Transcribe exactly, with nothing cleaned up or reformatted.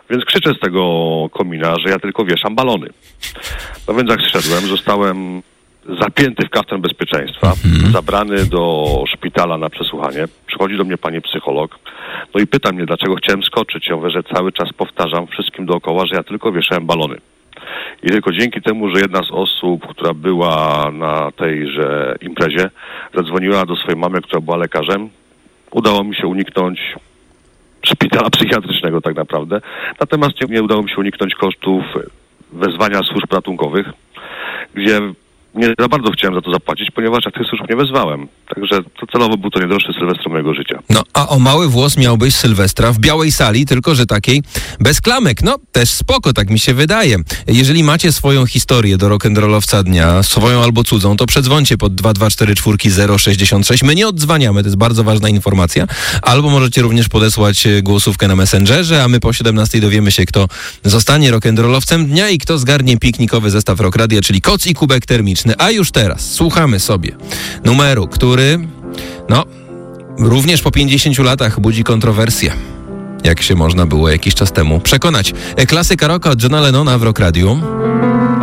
Więc krzyczę z tego komina, że ja tylko wieszam balony. No więc jak zszedłem, zostałem zapięty w kaftan bezpieczeństwa, mhm. zabrany do szpitala na przesłuchanie. Przychodzi do mnie pani psycholog, no i pyta mnie, dlaczego chciałem skoczyć. Ja mówię, że cały czas powtarzam wszystkim dookoła, że ja tylko wieszałem balony. I tylko dzięki temu, że jedna z osób, która była na tejże imprezie, zadzwoniła do swojej mamy, która była lekarzem, udało mi się uniknąć szpitala psychiatrycznego tak naprawdę. Natomiast nie, nie udało mi się uniknąć kosztów wezwania służb ratunkowych, gdzie nie za bardzo chciałem za to zapłacić, ponieważ ja tych służb nie wezwałem. Także to celowo był to najdroższy Sylwester mojego życia. No, a o mały włos miałbyś Sylwestra w białej sali, tylko że takiej bez klamek. No, też spoko, tak mi się wydaje. Jeżeli macie swoją historię do rock'n'rollowca dnia, swoją albo cudzą, to przedzwońcie pod dwa dwa cztery cztery zero sześćdziesiąt sześć. My nie odzwaniamy, to jest bardzo ważna informacja. Albo możecie również podesłać głosówkę na Messengerze, a my po siedemnastej dowiemy się, kto zostanie rock'n'rollowcem dnia i kto zgarnie piknikowy zestaw Rock Radia, czyli koc i kubek termiczny. A już teraz słuchamy sobie numeru, który, no, również po pięćdziesięciu latach budzi kontrowersje, jak się można było jakiś czas temu przekonać. Klasyka rocka od Johna Lennona w Rock Radiu.